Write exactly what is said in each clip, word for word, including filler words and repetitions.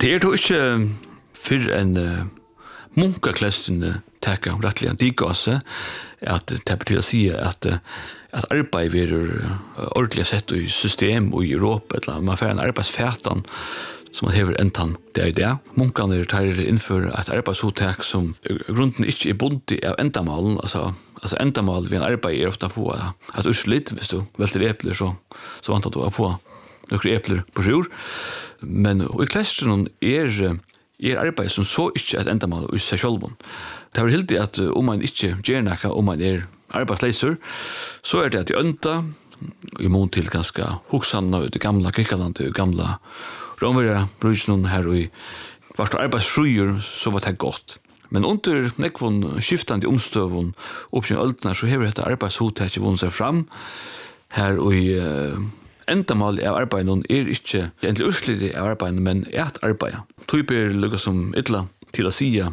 Det er då ikke for en uh, munkaklestene teka rettelig en digase, at det betyr å si at, at arbeid er uh, ordentlig sett i system og i Europa, eller man får en arbeidsfætan som man hever entan det er det. Munkene tar innfør et arbeidshotek som grunden ikke er bundet av endamalen, altså, altså endamal ved en arbeid er ofte å få et urslitt, hvis du velter epler, så, så vant du å få noen epler på sjur. Men i klestren er, er arbeid som så ikke et endamal i seg selv. Det er helt at om man ikke gjør noe, om man er arbeidsleiser, så er det at de ønta, i mån til ganske hoksanna ut i gamla Grikaland, i gamla Romvera, brujsen her og i vart arbeidsfruer, så var det godt. Men under nekvån skiftande omstøvun oppsyn øldnar, så hever dette arbeidshotet ikke vunnet seg fram. Her og i uh, endamal av arbeiden er ikke egentlig urslidig av arbeiden, men er et arbeid. Typer lukket som ytla til å si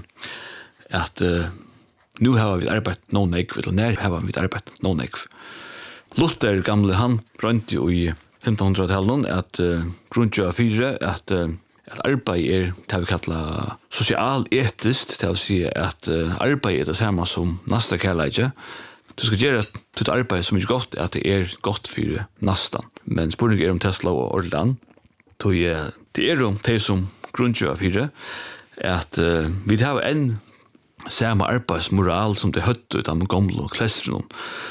at uh, nu har vi arbeidt noen ekv, eller nær har vi arbeidt noen ekv. Luther gamle, han brønte jo i femtenhundretallet at uh, grunntjø fire, at, uh, at arbeid er det vi kallar sosial-etisk, det vil si at uh, arbeid er det samme som nasta kærleidje. Du skal gjøre et arbeid som er godt, at det er godt for nastan. Men spørsmålet er om Tesla og Orland. Det er om det som grunntjø fire, at uh, vi har en samme arbeidsmoral som det høtte ut av de gamle klestren.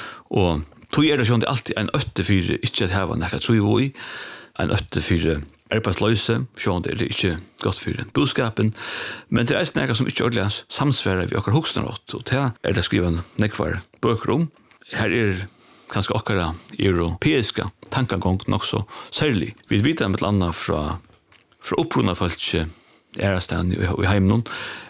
Og tog er det sånn det alltid en øtte fire, ikke at heva nekka tro i, en øtte fire arbeidsløse, sånn det er ikke godt for budskapen, men det er nekka som ikke ordentlig samsværer vi okkar hoksner åt, og det er det skriven nekvar bøker om. Her er kanskje okkara europeiska tankagong nok så særlig. Vi vet med landa fra, fra opprunna folk ærestan i, i heimnon,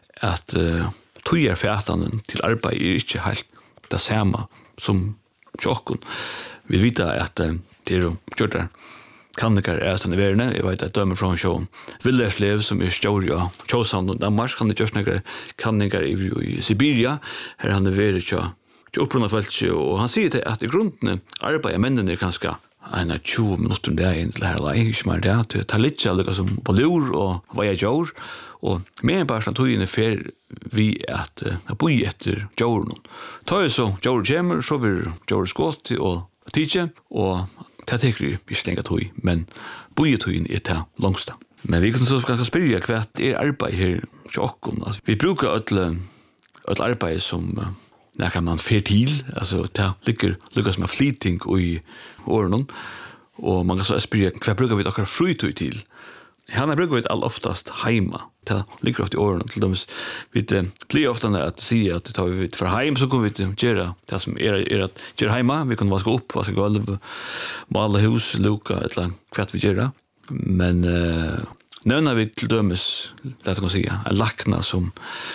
at uh, tog er fætanen til arbeid er ikke helt det samme som tjokken. Vi vet at uh, det er jo kjørter kannikar er stand i verden. Jeg vet at dømer fra en sjå Villerslev som er stjåri av Tjåsand og Danmark. Han er kjørsnekker kannikar i, i Sibiria. Her han er veri tjå opprunna fæltsi, og han sier til at i grunden arbeider mennene er kanskje en av tjue minutter om dagen til her lei, ikke mer det, til å ta litt lukka som på lur og hva jeg gjør, og med en bare togene fer vi at uh, boi etter gjør noen. Ta jo så gjør kommer, så vil gjør skått og tidje, og det teker ikke lenger tog, men boi togene er til langsta. Men vi kan så ganske spyrja hva er arbeid her til okken. Altså, vi bruker alle arbeid som uh, när kan man fer till, alltså det ligger lukas med fleeting i åren, och man kan så aspirera kvar brukar vi också fritid till. Han brukar vi all oftast hemma. Det ligger ofta i åren till dem vi blir ofta att se att det tar vi för hem, så går vi till göra det som är är att göra hemma. Vi kan vaska upp, vaska golv, måla hus, luka eller kvart vi göra. Men uh, när vi till dömes låt oss säga en lackna som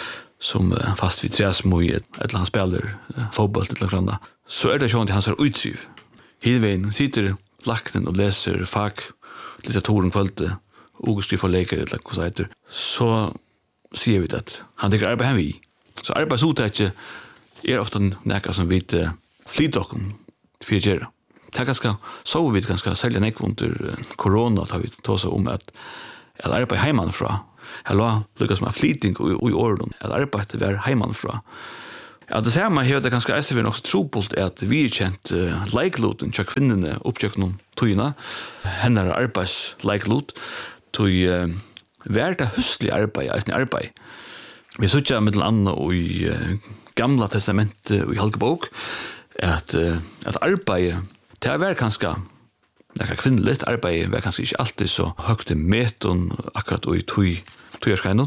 som uh, fast vid träsmo i ett, ett han spelar uh, fotboll eller granda, så är det sånt att han ser utsyv. Hidvein sitter lacknen och läser fack litteraturen följde och skriver läkare eller vad så heter. Så ser vi att han tycker arbeta hem vi. Så arbetshotet är ofta näka som vi uh, flytdocken för att göra. Det ganska så vi ganska sälja nek under corona har vi tagit om att att arbeta hemifrån. Hallå, Lucas med fleeting och i orden. Att arbeta där hemifrån. Ja, det ser man här det ganska är så vi också trobult att vi känt uh, like-loten check finnene uppcheck någon tojna. Hennar arbets like-lot toj uh, värda huslig arbete, är arbete. Vi söker med landa och i uh, gamla testamentet och i Halkebok att uh, att arbete det är väl ganska det kan kvinnligt arbete är kanske inte alltid så högt i meton akkurat och i toj tojarskainon.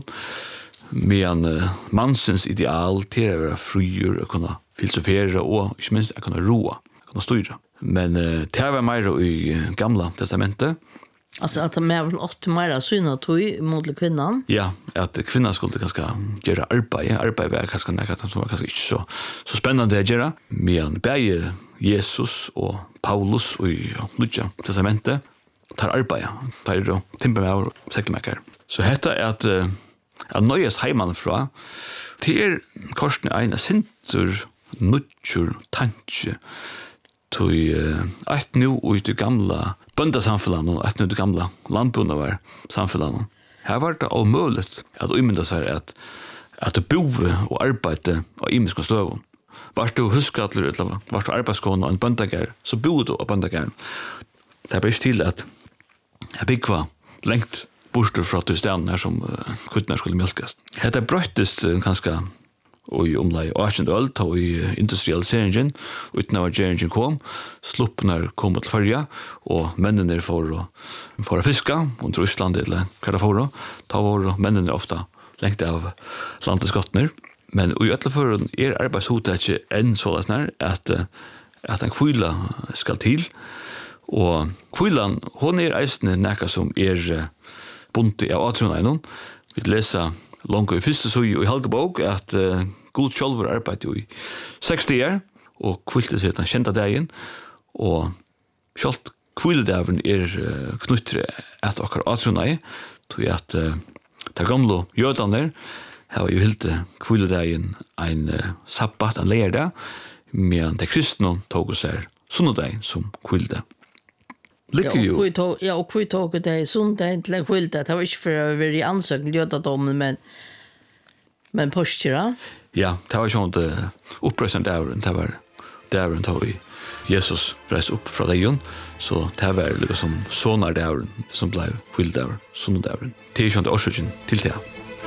Men uh, mansens ideal till att vara frier och kunna filosofera och inte minst att kunna roa, kunna styra. Men uh, det var mer i uh, gamla testamentet. Alltså att de är väl åtta mer syna tog mot kvinnan? Ja, att kvinnan skulle ganska göra arbete. Arbete var ganska näkat som var ganska inte så, så spännande att göra. Men bäge Jesus och Paulus och i Nya testamentet tar arbete. Tar då timper och säkelmäkare. Så detta är att uh, att nöjas hemman fra till korsen en center nutcher tanke till ett nu och det gamla böndasamhället och ett nu det gamla landbundna var samhället. Her var det omöjligt att umynda sig att att du bo och arbeta och imiska stövon. Vart du huskatler eller vart du arbetskona och en böndagar så bor du och böndagar. Det blir till att jag byggva längt bort från att du stannar här som uh, kuttnar skulle mjölkas. Det bröttes uh, ganska og i omlai åttende øl, og i industrialiseringen, uten av geringen kom, sluppene kom til førja, og mennene for å, for å fiske, under Østlandet, eller hva det for å, da var mennene ofte lengt av landeskottene. Men i øtleføren er arbeidshotet ikke enn så løsner, at, at en kvila skal til, og kvilan, hun er eisende nekka som er bundet av atroneinon. Vi leser langt i første så i Helgebog at uh, god sjølver arbeid i seksti år og kvilte seg den kjente dagen og sjølt kviledaveren er uh, knuttre at okkar atronei tog at uh, de gamle jødene har jo hilt kviledagen en uh, sabbat, en leirdag, medan de kristne tog seg sunnedag som kvilde. Lykke jo. Ja, og vi tog det sundag til en kvilde. Det var ikke for å være i ansøkning jødadommen, men men postera. Ja, det var sånt uh, upprösande dävren. Det var dävren tog i Jesus reist upp från lejon. Så det var liksom sonar dävren som blev fylld dävren, sonar dävren. Det är sånt årsöken till det.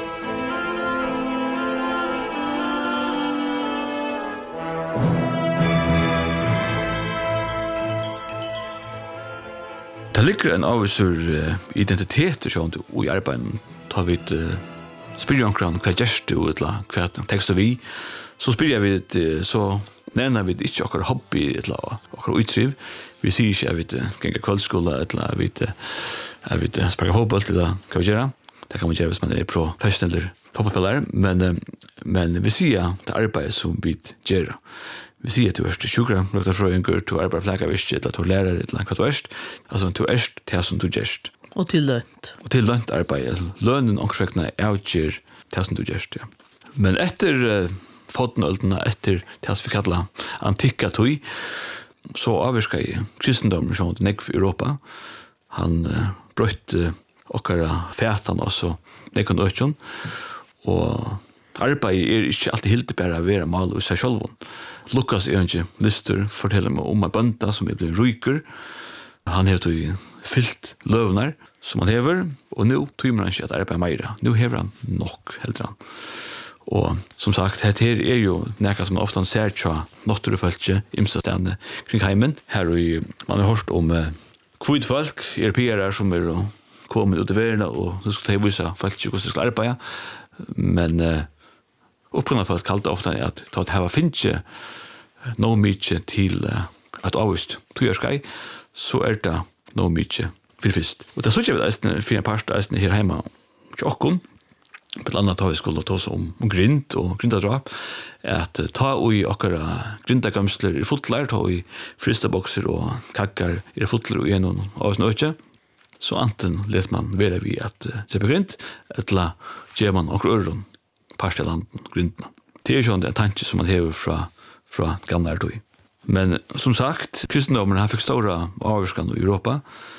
Det ligger en avsur uh, identiteter sånt i arbeten. Tar vi ett uh, spyrir omkring hva gjørst du, eller hva tekster vi, så spyrir vi, så nevner vi ikke okkar hobby, eller okkar uttriv. Vi sier ikke, jeg vet, gengar kveldskola, eller jeg vet, jeg vet, sparka fotball, eller hva vi gjør. Det kan man gjøre hvis man er professionell fotballspiller, men, men vi sier det arbeid som vi gjør. Vi sier at du er sjukra, røkta frøyngur, du arbeider flækavisst, eller du er lærer, eller hva du er. Altså, du er det som du gjørst. Og til lønt. Og til lønt arbeid. Lønnen omkring avgjør det som du gjørst, ja. Men etter uh, fotnøldene, etter det som vi kallar antikka tøy, så avvirka i kristendommen sånn til nekv i Europa. Han uh, brøtt uh, okkara fætan også nekvan økjon, og arbeid er ikke alltid helt bare å være mal i seg sjølvun. Lukas er ikke lister forteller meg om en bønda som er blitt ryker. Han har jo fyllt løvnar som han hever, og nå tøymer han ikke at arbeid meira. Nå hever han nok, heldur han. Og som sagt, dette her er jo nekka som man ofte ser tja naturfølge imstastene kring heimen. Her og man har hørt om uh, kvidfolk, europeere som er kommet ut i verden, og nu skal de vise folk ikke hvordan de skal arbeide. Men uh, oppgrunnet folk kalte ofte at det her var finnes noe mye til uh, at avvist tøyerskei, så er det noe mye for først. Og det er så ikke vi eisne, for en part eisne her hjemme til okkon, blant annet har vi skulle ta oss om, om grind og grindadrap, at ta i okkara grindagamsler i fotlar, ta i fristabokser og kakkar i fotlar og gjennom av oss nøyke, så anten let man være vi at uh, treppe grind, etla gjør man okkar øron part av landen, grindene. Det er jo sånn det er tanke som man hever fra, fra gamle tøy. Men som sagt, kristendommen har fikk stora avvarskan i Europa,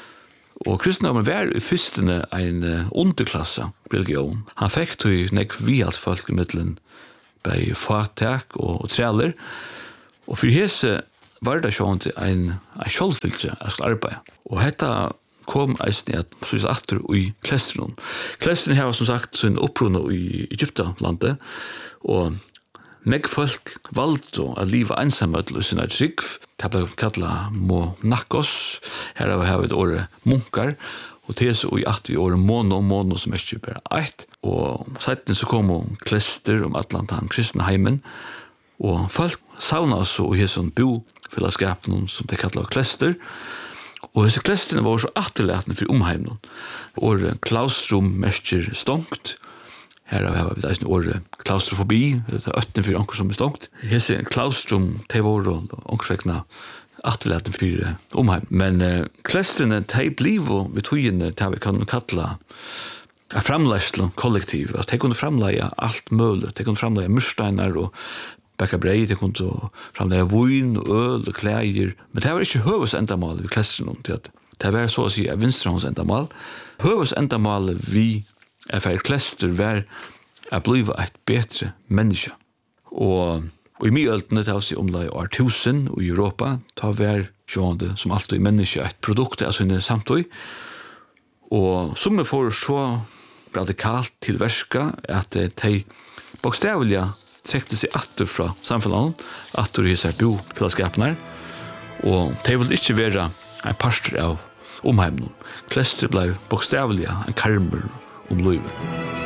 og kristendommen var i fyrstene en underklasse religion. Han fikk tog nek vi alt folk i middelen bei fatak og, og trealer, og for hese var det sånn til en, en sjølvfylse jeg skulle arbeide. Og dette kom eisen i at synes atter i klestren. Klestren har som sagt sin opprunne i Egyptalandet, og meg folk valgte å leve ensamhet i sin trygg. Det ble kallet monakos. Her har vi et året munkar, og det er så i at vi året mono, mono som er ikke bare eit. Og siden så kom klester om Atlantan kristne heimen, og folk savna så i sånn bofellesskapen som det kallet klester. Og disse klesterne var så atterletende for omheimen. Året klaustrum mestjer stonkt. Her har vi eisen året klaustrofobi, det er øtten for anker som er stonkt. Hese klaustrum, det var ankersvekna atterletende for omheim. Men uh, klestrene, de bliv og ved tøyene, det vi kan kalla er framleisle kollektiv. De kunne framleie alt mulig. De kunne framleie mursteiner og bakka brei, de kunne framleie vin og øl og klæger. Men det var ikke høves endamal ved klestrene. Det var så å si vinstrehånds endamal. Høves endamal vi er for klester var å bli et bedre menneske. Og, og i mye øltene til å si om det er tusen i Europa, ta var sjående som alltid menneske et produkt av sinne samtøy. Og som vi får så radikalt til verska at de bokstavelig trekte seg atter fra samfunnet, atter i seg bofellesskapene, og de vil ikke være en parster av omheimen. Klester ble bokstavelig en karmer om livet.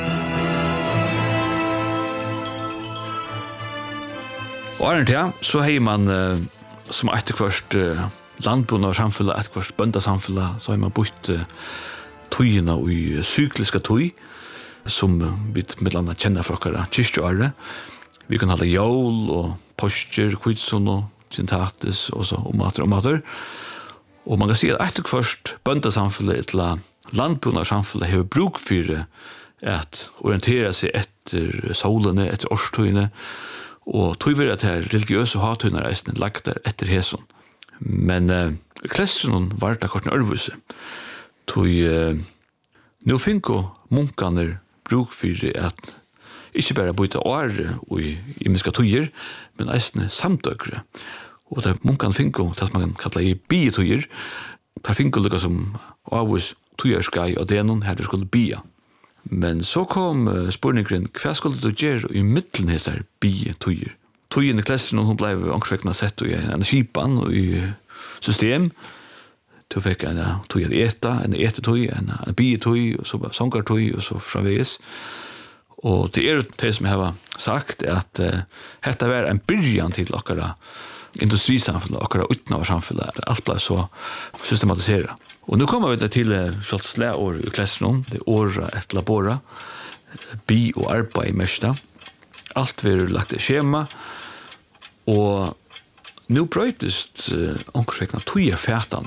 Og er det så har man uh, som etter hvert uh, landbundet av samfunnet, etter hvert bøndasamfunnet, så har man bort uh, tøyene i sykliske tøy, som uh, vi med landet kjenner fra dere kyrkjøret. Vi kan ha jól og postjer, kvitson og syntatis og så om mater og mater. Og man kan si at etter hvert bøndasamfunnet etter landbundet av samfunnet har bruk for at orientere seg etter solene, etter årstøyene, og tog vi at her religiøse hatøyner eisen lagt der etter hæson. Men uh, klestren var det kort en ørvuse. Tog uh, nå fikk munkene bruk for at ikke bare bytte åre og i imiske tøyer, men eisen samtøkere. Og det munkene fikk det man kan kalle i bietøyer, der fikk lukket som avvis tøyerskai og det er noen her det skulle bia. Men så kom uh, spørningen, hva skulle du gjøre i midten av disse bie-tøyer? Tøyen i klestren, hun ble ångsvekkene sett i en skipan og i system. Du fikk en tøy at eta, en etetøy, en, en bie-tøy, og så songartøy, og så framveis. Og det er det som jeg har sagt, at uh, dette var en byrjan til akkurat industrisamfunnet, akkurat utenfor samfunnet, at alt ble så systematiseret. Og nu kommer vi til selv slæår i klestren, det er åra et labora, bi og arbeid mest. Alt vi har lagt i skjema, og nu brøytest uh, omkring tøye fætene.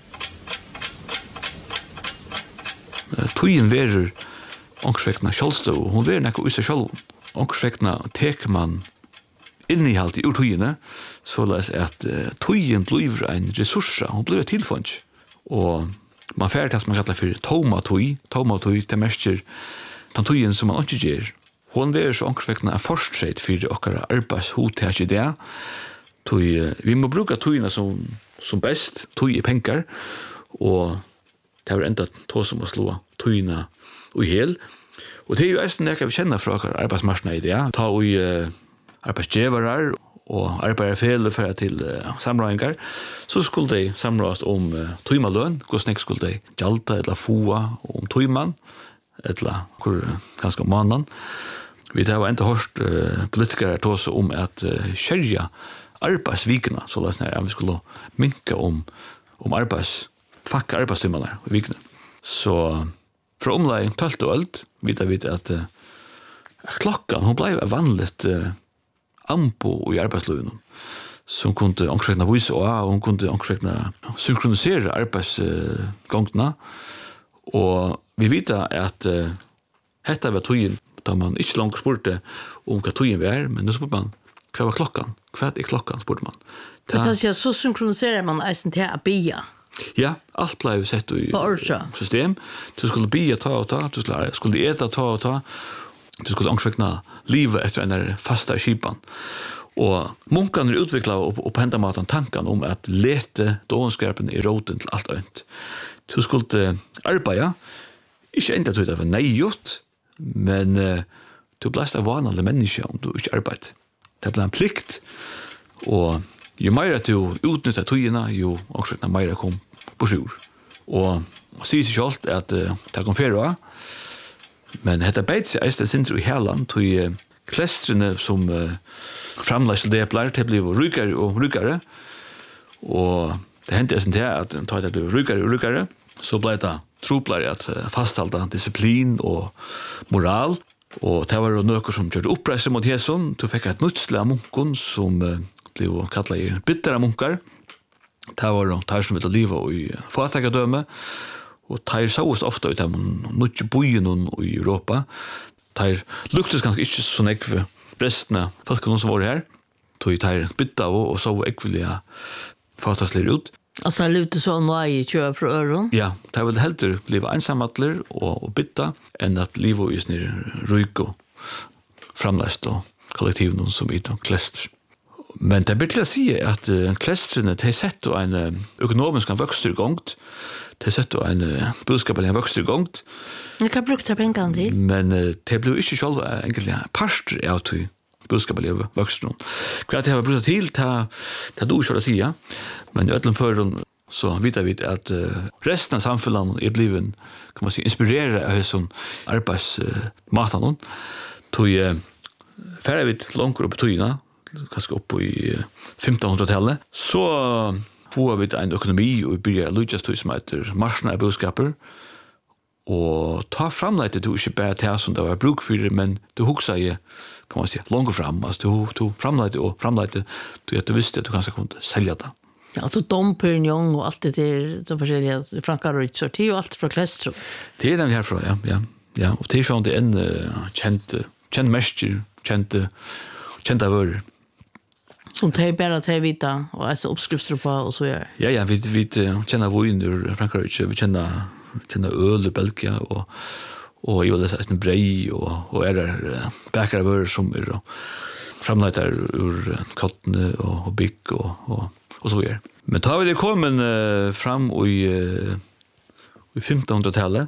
Uh, tøyen verer omkring kjølstøv, hun verer nekko i seg selv. Omkring teker man innehalt i urtøyene, så la oss at uh, tøyen blir en ressurs, hun blir tilfunnet. Og man færre til at man kallar for tomatøy, tomatøy, det mestjer den tøyen som man ikke gjør. Hun er så omkring en forstreit for okkara arbeidshot til det. Tøy, vi må bruke tøyene som, som best, tøy i penger, og det er enda tå som å slå tøyene i hel. Og det er jo eisen jeg vi kjenner fra okkara arbeidsmarsene i det. Ta i uh, arbeidsgjevarar, og arbeider fel for til uh, samrådingar, så skulle de samrådast om uh, tøymaløn, hvordan jeg skulle de gjalta eller foa om tøyman, eller hvor uh, ganske om mannen. Vi har enda hørt uh, politikere tås om at uh, kjærja arbeidsvikene, så la oss nær, vi skulle minke om, om arbeids, fakka arbeidstøymaner i vikene. Så fra omlai tølt og ølt, vet vi at uh, klokkan, hun ble vanligt uh, ampo i arbeidslivet, som kunne omkringna vise og og hun kunne omkringna synkronisere arbeidsgångene. Og vi vet at uh, dette var tøyen, da man ikke langt spurte om hva tøyen var, men nå spurte man, hva var klokkan? Hva er klokkan, spurte man. Ta, det er så synkroniserer man eisen til å bia. Ja, alt ble jo sett i system. Du skulle bia ta og ta, du skulle, skulle eta ta og ta, du skulle omkringna livet etter en fasta skipan. Og munkene er utviklet og, og på hendamaten tanken om at lete dåenskrapen i råden til alt øynt. Du skulle arbeide, ikke enda til det var neigjort, men uh, du ble en vanlig menneske om du ikke arbeidet. Det ble en plikt, og jo mer at du utnyttet tøyene, jo omkringna mer kom på sjur. Og man sier seg selv at uh, det kom fere også, men hetta beit seg eistet sindru i helan, tog uh, klestrene som uh, framleis til det blir til å bli rykere og rykere, og det hendte jeg til at da det ble rykere og rykere, så ble det troplare at uh, fasthalda disiplin og moral, og det var noe som kjørte oppreise mot Jesun. Du fikk et nutslig av munkon som uh, ble kallet i bittere munkar. Det var de som ville livet i fatakadøme, og de sås ofte ut av noen byen i Europa. De luktes kanskje ikke så nekve brestene folk som var her. De bytte av og så ekvelige fataslige ut. Alltså han levde så nöje i köra för öron. Ja, det vill hellre leva ensamadler och, och bytta än att leva i sin ryk och framläst och kollektiv någon som är kläster. Men det blir till att säga att uh, klästrarna har sett en uh, ekonomisk växt i gång. Det har sett en uh, budskapelig växt i gång. Jag kan bruka pengarna till. Men uh, det blir inte själva egentligen parster av till budskapelig växt. Vad det har brukat till ta ta du skulle säga. Men i ödlan för så vet vi att uh, resten av samhället är bliven kan man säga inspirerade av sån arbetsmaten uh, tog uh, färre vid långt upp på tyna kanske upp i femtonhundratalet så får vi en ekonomi och börjar lyckas till som heter marknad budskaper och ta fram lite till inte bara till som det var bruk för det men du huxar ju kan man säga långt fram alltså du tog fram lite och fram lite du att du visste att du kanske kunde sälja det. Ja, alltså Dom Perignon och allt det där de försälja Frankrike så det är ju allt från Klästro. Det är den här frågan, ja. Ja, ja och det är ju en uh, känt känd mäster, känt kända var. Som det bara att vita och alltså uppskrifter på och så gör. Ja, ja, vi vi känner vin ur Frankrike, vi känner känner öl i Belgien och och ju det är en brej och och är det bäckare var som är och framlägger ur kottne och och big och och och så gör. Men tar vi det kommer uh, fram i uh, i femtonhundratalet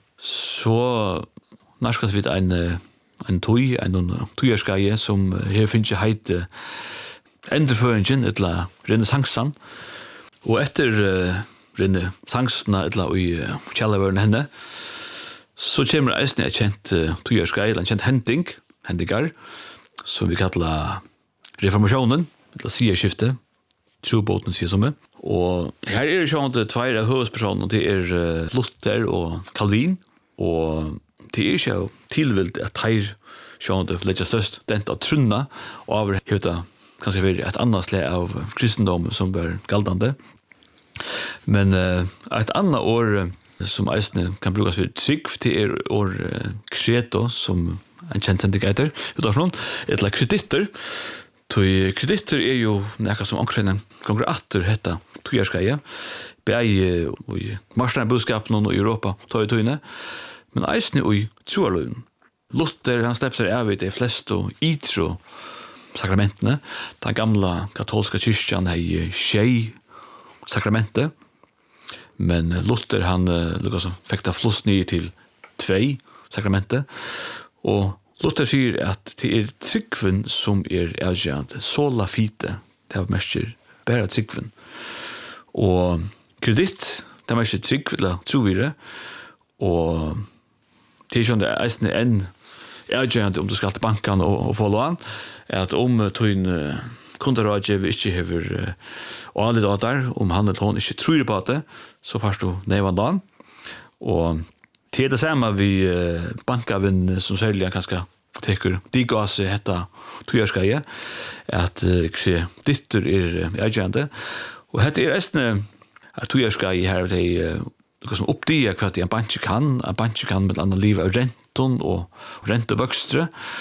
så nästas vi en uh, en tøy, en tøyerskaje som her finnes ikke heit enderføringen etla renessansen. Og etter uh, renessansen etla i uh, kjallavøren henne, så kommer eisen et kjent uh, tøyerskaje, en kjent hending, hendigar, som vi kallar reformasjonen, etla sierskifte, trobåten sier som er. Og her er det sånn at tveir av høvespersoner, det er uh, Luther og Calvin, og det er ikke tilvilt at her sjående letja størst dent av trunna og over høyta kanskje være et annet slag av kristendom som var galdande. Men uh, et annet år som eisne kan brukes for trygg det er år uh, kreto som en kjent sendikater utenfor noen, et eller kreditter. Kreditter er jo nekka som omkring gonger atter hetta tøyerskaje bei i marsjene budskapen og i Europa tøy tøyne. Men eisne i troaløyen. Luther, han släpper sig av i de flesta itro sakramentene. Den gamla katolska kyrkjan har i tjej sakramentet. Men Luther, han lukkar fikk det floss nye til tvei sakramentet. Og Luther sier at det er tryggven som er avgjørende. Sola fite, det er mest bare tryggven. Og kreditt, det er mest tryggven, eller trovire. Og det er sånn det er eisende enn avgjørende om du skal til banken og, og få lån, er at om tøyen uh, kunderådgiver ikke hever uh, alle dater, om han eller hun ikke tror på det, så først du nevan lån. Og det er det samme vi uh, bankavinn som særlig kanskje teker digase hetta tøyerskaje, at uh, kredittur er uh, avgjørende. Og hette er eisende at tøyerskaje her det er uh, det som uppdiga kvart en bank kan, en bank kan med annan liv av renton og rentevøkstre.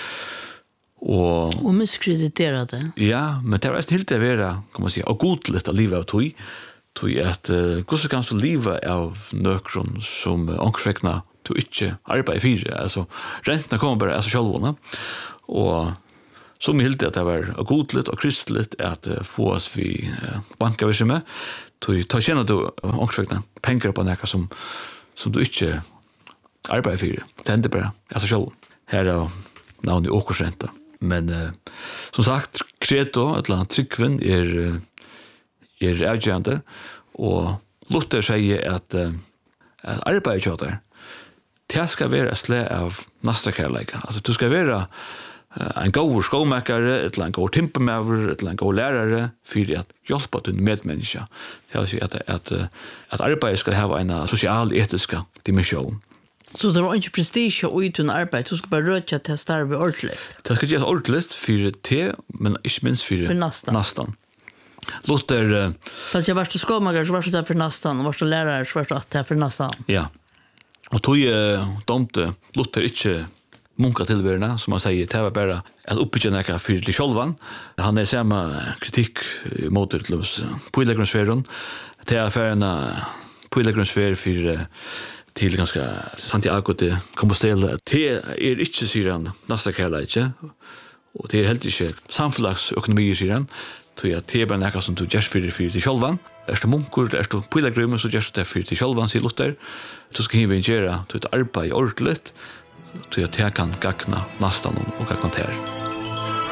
Og och misskreditera det. Ja, men det er resten helt det vera, kan man säga, og godligt av livet av tog. Tog at uh, hvordan kan så livet av nøkron som uh, ångsvekna to ikke arbeid i fire. Altså, rentene kommer bare av seg sjølvående. Og som helt det at det var godligt og kristligt at uh, få oss vi uh, bankavirksomhet. Du tar kjenner du ångsvekna penger på nekka som, som du ikke arbeider for. Det hender bare, altså selv. Her er navnet åkersrenta. Men uh, som sagt, kredo, et eller annet tryggven, er, er avgjørende. Og Luther sier at, uh, at arbeidskjøter, det skal være et slag av nastakærleika. Altså, du skal være en god skomakare, et eller en god timpermaver, et eller en god lærare, for at hjelpe til medmennesker. Det vil si at, at, at arbeidet skal ha en sosial-etiska dimensjon. Så det var ikke prestige å ut under arbeid, du skal bare røtja til å starve ordentlig. Det skal gjøre ordentlig for te, men ikke minst for, for nastan. nastan. Luther... Uh, Fast jeg var så skomakare, så var det for nastan, og var så lærare, så var det for nastan. Ja. Og tog uh, domte Luther ikke munka tillvärna som man säger det var bara att uppbygga några för det självan. Han är samma kritik mot det los poilagrunsfären. Det är för en poilagrunsfär för till ganska Santiago de Compostela. Det är inte sidan nästa kalla inte. Och det är helt inte samfällsekonomi i sidan. Så jag det är bara något som du just för för det självan. Är det munkor, är det poilagrum så just det för det självan sig Luther. Du ska hinna göra till ett arbete ordentligt. Så jag kan gagna nästan och gagna till.